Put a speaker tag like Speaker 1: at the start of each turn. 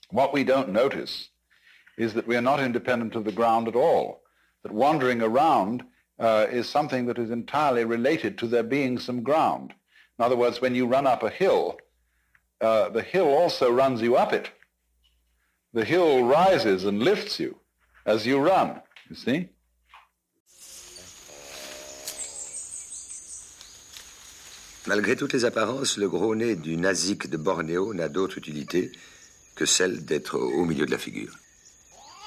Speaker 1: What we don't notice is that we are not independent of the ground at all, that wandering around is something that is entirely related to there being some ground. In other words, when you run up a hill, the hill also runs you up it. The hill rises and lifts you as you run, you see?
Speaker 2: Malgré toutes les apparences, le gros nez du nasique de Bornéo n'a d'autre utilité que celle d'être au milieu de la figure.